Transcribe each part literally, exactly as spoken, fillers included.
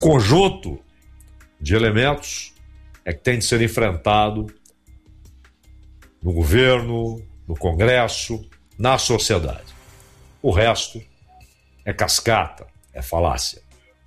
conjunto de elementos é que tem de ser enfrentado no governo, no Congresso, na sociedade. O resto é cascata, é falácia.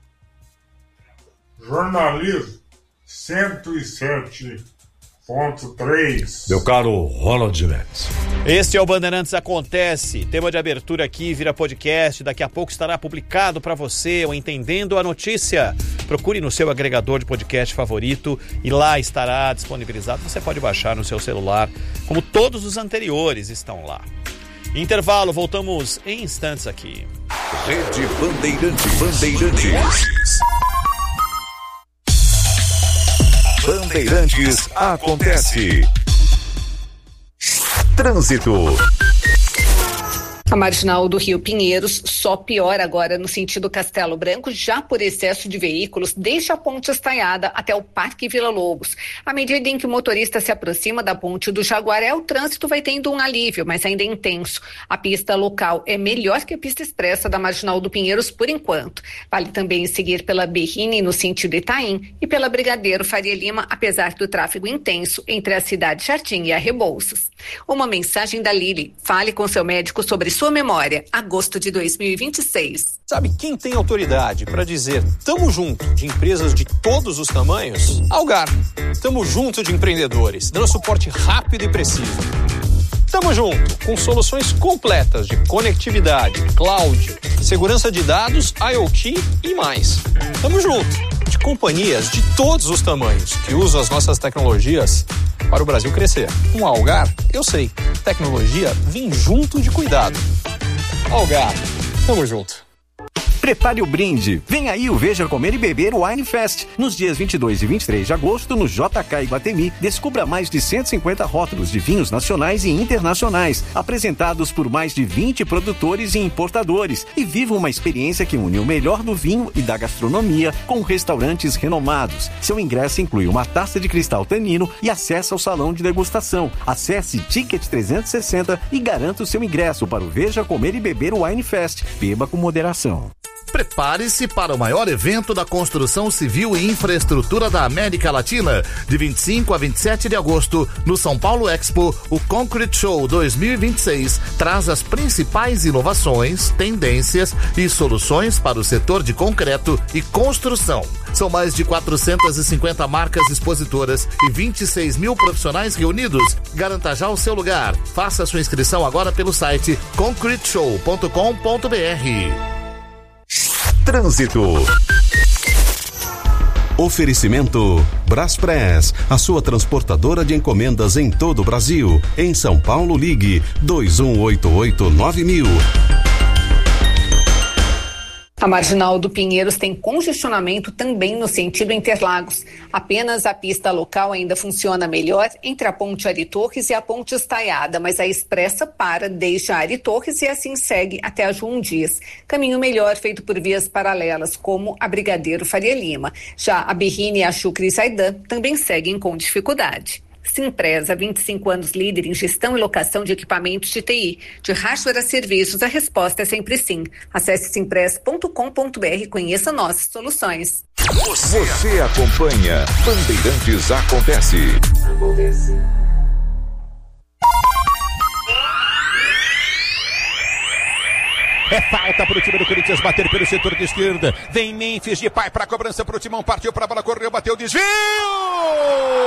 Jornalismo cento e sete ponto três. Meu caro Ronald Mendes. Este é o Bandeirantes Acontece. Tema de abertura aqui vira podcast. Daqui a pouco estará publicado para você o Entendendo a Notícia. Procure no seu agregador de podcast favorito e lá estará disponibilizado. Você pode baixar no seu celular, como todos os anteriores estão lá. Intervalo, voltamos em instantes aqui. Rede Bandeirantes. Bandeirantes. Bandeirantes Acontece. Trânsito. A marginal do Rio Pinheiros só piora agora no sentido Castelo Branco, já por excesso de veículos, desde a Ponte Estaiada até o Parque Vila Lobos. À medida em que o motorista se aproxima da Ponte do Jaguaré, o trânsito vai tendo um alívio, mas ainda é intenso. A pista local é melhor que a pista expressa da marginal do Pinheiros por enquanto. Vale também seguir pela Berrini no sentido Itaim e pela Brigadeiro Faria Lima, apesar do tráfego intenso entre a cidade Jardim e a Rebouças. Uma mensagem da Lili. Fale com seu médico sobre sua memória. Agosto de dois mil e vinte e seis. Sabe quem tem autoridade para dizer tamo junto de empresas de todos os tamanhos? Algar. Tamo junto de empreendedores, dando suporte rápido e preciso. Tamo junto com soluções completas de conectividade, cloud, segurança de dados, IoT e mais. Tamo junto de companhias de todos os tamanhos que usam as nossas tecnologias para o Brasil crescer. Com a Algar, eu sei, tecnologia vem junto de cuidado. Algar, tamo junto. Prepare o brinde. Vem aí o Veja Comer e Beber Wine Fest. Nos dias vinte e dois e vinte e três de agosto, no J K Iguatemi, descubra mais de cento e cinquenta rótulos de vinhos nacionais e internacionais, apresentados por mais de vinte produtores e importadores. E viva uma experiência que une o melhor do vinho e da gastronomia com restaurantes renomados. Seu ingresso inclui uma taça de cristal tanino e acesso ao salão de degustação. Acesse Ticket trezentos e sessenta e garanta o seu ingresso para o Veja Comer e Beber Wine Fest. Beba com moderação. Prepare-se para o maior evento da construção civil e infraestrutura da América Latina. De vinte e cinco a vinte e sete de agosto, no São Paulo Expo, o Concrete Show dois mil e vinte e seis traz as principais inovações, tendências e soluções para o setor de concreto e construção. São mais de quatrocentas e cinquenta marcas expositoras e vinte e seis mil profissionais reunidos. Garanta já o seu lugar. Faça sua inscrição agora pelo site concrete show ponto com ponto b r. Trânsito. Oferecimento Braspress, a sua transportadora de encomendas em todo o Brasil. Em São Paulo, ligue dois um oito oito nove mil. A marginal do Pinheiros tem congestionamento também no sentido Interlagos. Apenas a pista local ainda funciona melhor entre a Ponte Ari Torres e a Ponte Estaiada, mas a expressa para desde a Ari Torres e assim segue até a João Dias. Caminho melhor feito por vias paralelas, como a Brigadeiro Faria Lima. Já a Berrini e a Chucre e Zaidan também seguem com dificuldade. Simpresa, vinte e cinco anos líder em gestão e locação de equipamentos de T I. De hardware a serviços, a resposta é sempre sim. Acesse simpresa ponto com ponto b r e conheça nossas soluções. Você, Você acompanha Bandeirantes Acontece. Acontece. É falta para o time do Corinthians bater pelo setor de esquerda. Vem Memphis de pai para a cobrança para o Timão. Partiu para a bola, correu, bateu, desvio!